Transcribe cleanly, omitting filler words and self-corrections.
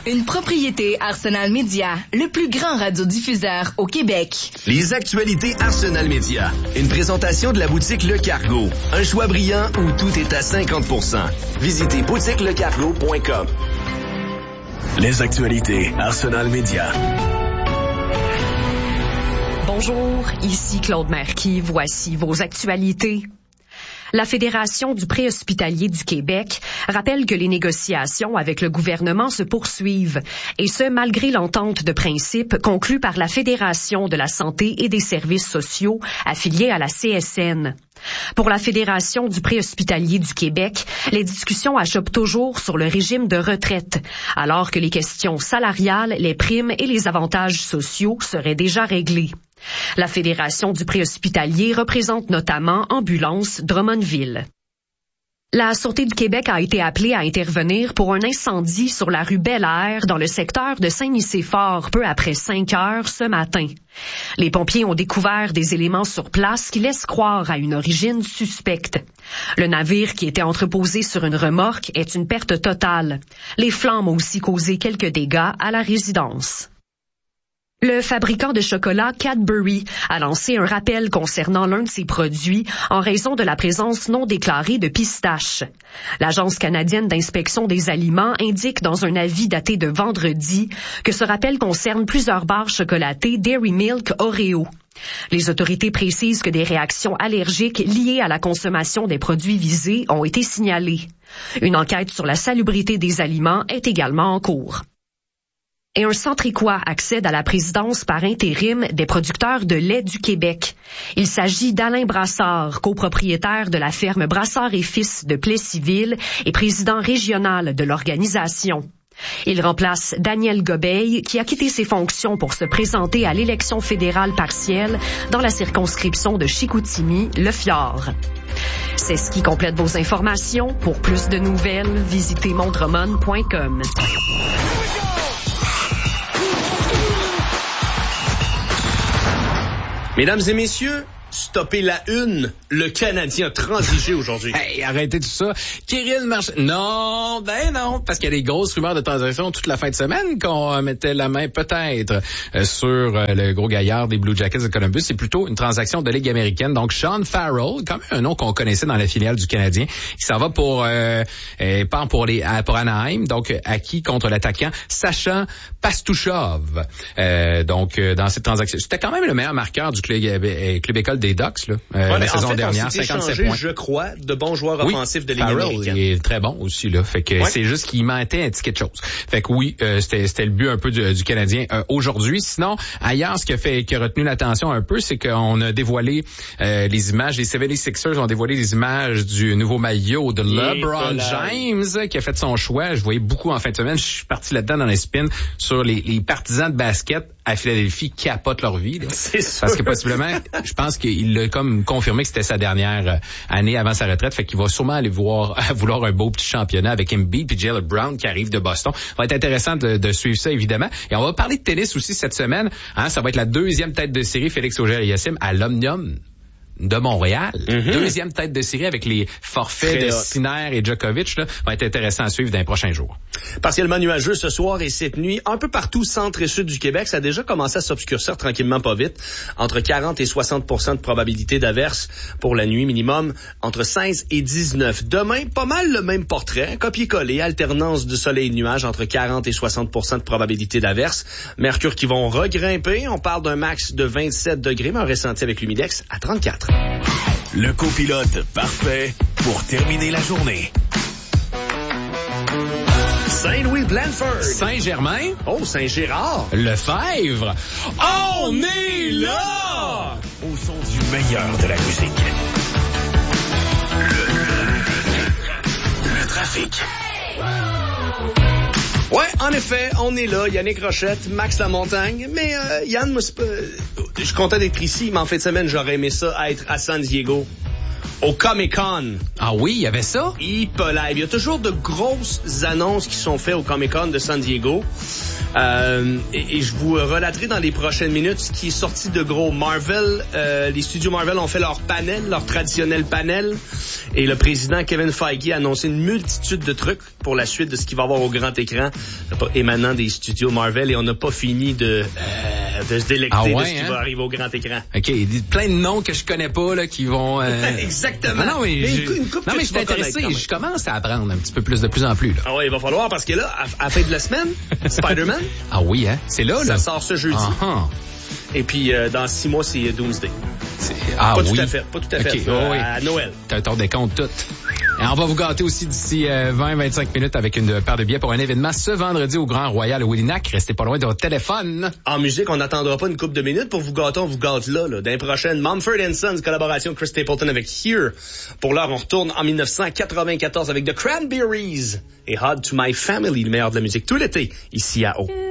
Une propriété Arsenal Média, le plus grand radiodiffuseur au Québec. Les actualités Arsenal Média. Une présentation de la boutique Le Cargo. Un choix brillant où tout est à 50%. Visitez boutiquelecargo.com. Les actualités Arsenal Média. Bonjour, ici Claude Marquis. Voici vos actualités. La Fédération du préhospitalier du Québec rappelle que les négociations avec le gouvernement se poursuivent, et ce, malgré l'entente de principe conclue par la Fédération de la santé et des services sociaux affiliée à la CSN. Pour la Fédération du préhospitalier du Québec, les discussions achoppent toujours sur le régime de retraite, alors que les questions salariales, les primes et les avantages sociaux seraient déjà réglés. La Fédération du préhospitalier représente notamment Ambulance Drummondville. La Sûreté du Québec a été appelée à intervenir pour un incendie sur la rue Bel-Air dans le secteur de Saint-Nicéphore peu après 5 heures ce matin. Les pompiers ont découvert des éléments sur place qui laissent croire à une origine suspecte. Le navire qui était entreposé sur une remorque est une perte totale. Les flammes ont aussi causé quelques dégâts à la résidence. Le fabricant de chocolat Cadbury a lancé un rappel concernant l'un de ses produits en raison de la présence non déclarée de pistaches. L'Agence canadienne d'inspection des aliments indique dans un avis daté de vendredi que ce rappel concerne plusieurs barres chocolatées Dairy Milk Oreo. Les autorités précisent que des réactions allergiques liées à la consommation des produits visés ont été signalées. Une enquête sur la salubrité des aliments est également en cours. Et un Centricois accède à la présidence par intérim des producteurs de lait du Québec. Il s'agit d'Alain Brassard, copropriétaire de la ferme Brassard et Fils de Plessisville et président régional de l'organisation. Il remplace Daniel Gobeil, qui a quitté ses fonctions pour se présenter à l'élection fédérale partielle dans la circonscription de Chicoutimi-Le Fjord. C'est ce qui complète vos informations. Pour plus de nouvelles, visitez mondromon.com. Mesdames et messieurs, stoppez la une. Le Canadien a transigé aujourd'hui. Hey, arrêtez tout ça. Kirill Marchand. Non, parce qu'il y a des grosses rumeurs de transaction toute la fin de semaine qu'on mettait la main peut-être sur le gros gaillard des Blue Jackets de Columbus. C'est plutôt une transaction de Ligue américaine. Donc, Sean Farrell, quand même un nom qu'on connaissait dans la filiale du Canadien, qui s'en va pour Anaheim, donc acquis contre l'attaquant Sacha Pastuchov. Dans cette transaction, c'était quand même le meilleur marqueur du club école des Ducks la saison dernière, 57 points. Je crois, de bons joueurs offensifs de Ligue américaine. Il est très bon aussi là, fait que c'est juste qu'il manquait un petit quelque chose. Fait que oui, c'était le but un peu du Canadien aujourd'hui. Sinon, ailleurs, ce qui a retenu l'attention un peu, c'est qu'on a dévoilé les images. Les 76ers ont dévoilé les images du nouveau maillot de LeBron James qui a fait son choix. Je voyais beaucoup en fin de semaine. Je suis parti là-dedans dans les spins sur les partisans de basket à Philadelphie qui capotent leur vie. Là. C'est sûr. Parce que possiblement, je pense qu'il a comme confirmé que c'était sa dernière année avant sa retraite. Fait qu'il va sûrement aller vouloir un beau petit championnat avec Embiid puis Jaylen Brown qui arrive de Boston. Ça va être intéressant de suivre ça, évidemment. Et on va parler de tennis aussi cette semaine. Ça va être la deuxième tête de série Félix Auger-Aliassime à l'Omnium de Montréal. Deuxième tête de série avec les forfaits de Sinner et Djokovic. Là, va être intéressant à suivre dans les prochains jours. Partiellement nuageux ce soir et cette nuit. Un peu partout, centre et sud du Québec, ça a déjà commencé à s'obscurcir tranquillement pas vite. Entre 40 et 60% de probabilité d'averse pour la nuit minimum. Entre 16 et 19. Demain, pas mal le même portrait. Copier-coller, alternance de soleil et de nuages entre 40 et 60% de probabilité d'averse. Mercure qui vont regrimper. On parle d'un max de 27 degrés, mais un ressenti avec l'humidex à 34. Le copilote parfait pour terminer la journée. Saint-Louis-Blanford. Saint-Germain. Oh, Saint-Gérard. Lefebvre. On est là! Au son du meilleur de la musique. Le trafic. Ouais, en effet, on est là. Yannick Rochette, Max Lamontagne. Mais Yann, moi, je suis content d'être ici, mais en fin de semaine, j'aurais aimé ça être à San Diego au Comic-Con. Ah oui, il y avait ça? Il y a toujours de grosses annonces qui sont faites au Comic-Con de San Diego. Et je vous relaterai dans les prochaines minutes ce qui est sorti de gros. Marvel, les studios Marvel ont fait leur panel, leur traditionnel panel. Et le président Kevin Feige a annoncé une multitude de trucs pour la suite de ce qu'il va y avoir au grand écran émanant des studios Marvel. Et on n'a pas fini de se délecter de ce qui va arriver au grand écran. OK, il dit plein de noms que je connais pas là qui vont... Exactement. Non, mais je suis intéressé. Je commence à apprendre un petit peu plus de plus en plus. Là. Ah ouais, il va falloir parce que là, à la fin de la semaine, Spider-Man. Ah oui, hein? C'est là, là. Ça sort ce jeudi. Et puis, dans 6 mois, c'est Doomsday. Pas tout à fait. Okay. À Noël. T'as un tour des comptes tout. Et on va vous gâter aussi d'ici 20-25 minutes avec une paire de billets pour un événement ce vendredi au Grand Royal Willinak. Restez pas loin de votre téléphone. En musique, on n'attendra pas une couple de minutes pour vous gâter. On vous gâte là. Dans les prochaines, Mumford & Sons, collaboration Chris Stapleton avec Here. Pour l'heure, on retourne en 1994 avec The Cranberries et Hard to My Family, le meilleur de la musique tout l'été, ici à O.